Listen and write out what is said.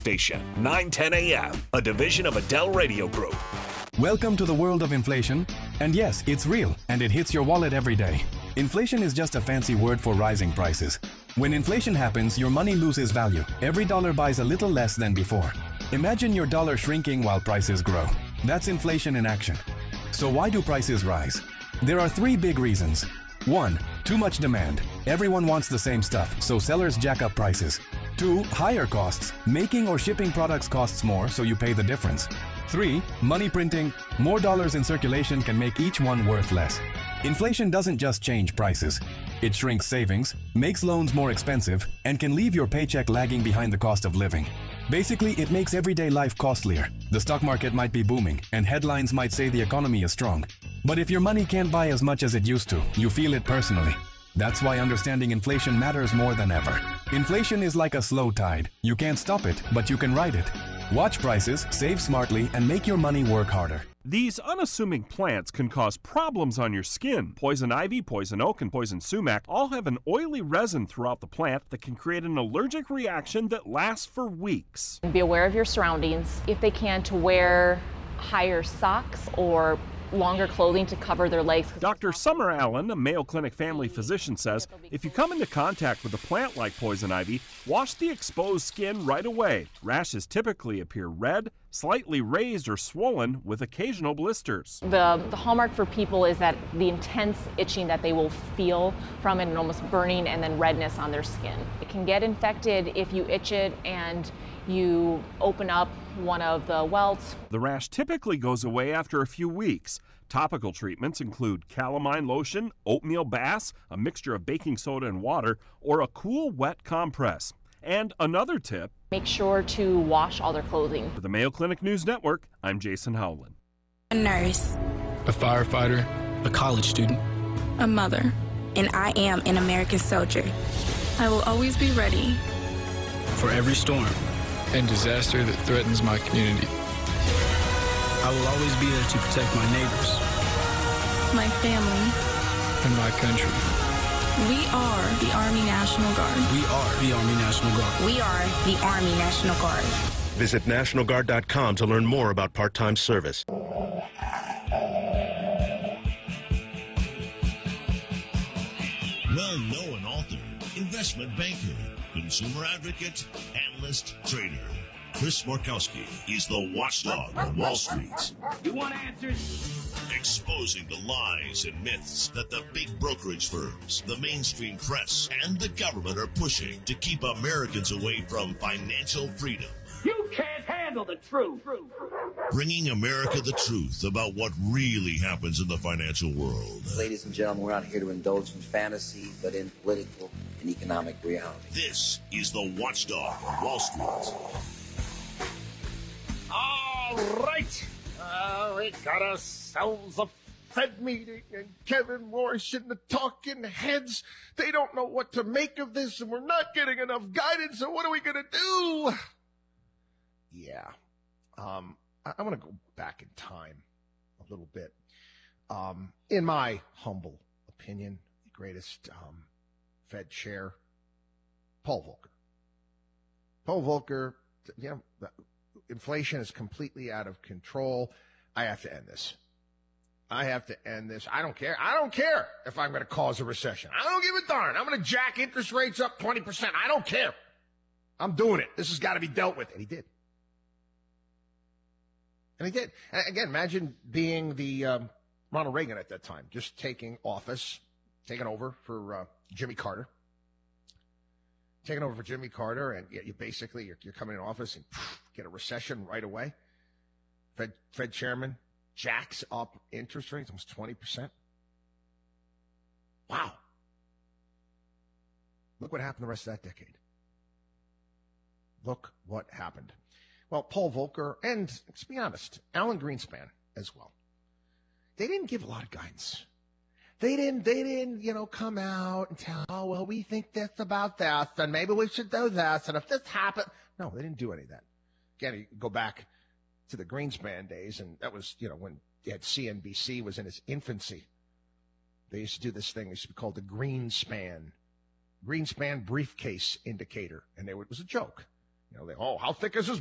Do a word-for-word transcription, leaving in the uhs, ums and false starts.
Station nine ten A M, a division of Adele Radio Group. Welcome to the world of inflation. And yes, it's real, and it hits your wallet every day. Inflation is just a fancy word for rising prices. When inflation happens, your money loses value. Every dollar buys a little less than before. Imagine your dollar shrinking while prices grow. That's inflation in action. So why do prices rise? There are three big reasons. One, too much demand. Everyone wants the same stuff, so sellers jack up prices. Two, higher costs. Making or shipping products costs more, so you pay the difference. Three, money printing. More dollars in circulation can make each one worth less. Inflation doesn't just change prices. It shrinks savings, makes loans more expensive, and can leave your paycheck lagging behind the cost of living. Basically, it makes everyday life costlier. The stock market might be booming, and headlines might say the economy is strong. But if your money can't buy as much as it used to, you feel it personally. That's why understanding inflation matters more than ever. Inflation is like a slow tide. You can't stop it, but you can ride it. Watch prices, save smartly, and make your money work harder. These unassuming plants can cause problems on your skin. Poison ivy, poison oak, and poison sumac all have an oily resin throughout the plant that can create an allergic reaction that lasts for weeks. Be aware of your surroundings. If they can, to wear higher socks or longer clothing to cover their legs. Doctor Summer Allen, a Mayo Clinic family physician, says if you come into contact with a plant like poison ivy, wash the exposed skin right away. Rashes typically appear red, slightly raised or swollen with occasional blisters. The, the hallmark for people is that the intense itching that they will feel from it and almost burning and then redness on their skin. It can get infected if you itch it and you open up one of the welts. The rash typically goes away after a few weeks. Topical treatments include calamine lotion, oatmeal baths, a mixture of baking soda and water, or a cool, wet compress. And another tip: make sure to wash all their clothing. For the Mayo Clinic News Network, I'm Jason Howland. A nurse. A firefighter. A college student. A mother. And I am an American soldier. I will always be ready. For every storm and disaster that threatens my community. I will always be there to protect my neighbors, my family, and my country. We are the Army National Guard. We are the Army National Guard. We are the Army National Guard. Visit national guard dot com to learn more about part-time service. Well-known author, investment banker, consumer advocate, analyst, trader. Chris Markowski is the watchdog on Wall Street. You want answers? Exposing the lies and myths that the big brokerage firms, the mainstream press, and the government are pushing to keep Americans away from financial freedom. You can't handle the truth. Bringing America the truth about what really happens in the financial world. Ladies and gentlemen, we're not here to indulge in fantasy, but in political and economic reality. This is the Watchdog on Wall Street. All right. Uh, we got ourselves a Fed meeting, and Kevin Warsh and the talking heads, they don't know what to make of this, and we're not getting enough guidance, so what are we going to do? Yeah. Um, I, I want to go back in time a little bit. Um, in my humble opinion, the greatest um, Fed chair, Paul Volcker. Paul Volcker, you know, inflation is completely out of control. I have to end this. I have to end this. I don't care. I don't care if I'm going to cause a recession. I don't give a darn. I'm going to jack interest rates up twenty percent. I don't care. I'm doing it. This has got to be dealt with. And he did. And he did. And again, imagine being the um, Ronald Reagan at that time, just taking office, taking over for uh, Jimmy Carter. Taking over for Jimmy Carter, and you basically, you're, you're coming in office and poof, get a recession right away. Fed, Fed chairman jacks up interest rates almost twenty percent. Wow. Look what happened the rest of that decade. Look what happened. Well, Paul Volcker, and let's be honest, Alan Greenspan as well. They didn't give a lot of guidance. They didn't, they didn't, you know, come out and tell, oh, well, we think this about this, and maybe we should do this, and if this happened. No, they didn't do any of that. Again, you go back to the Greenspan days, and that was, you know, when you had C N B C was in its infancy. They used to do this thing, it used to be called the Greenspan, Greenspan briefcase indicator, and they, it was a joke. You know, they, oh, how thick is this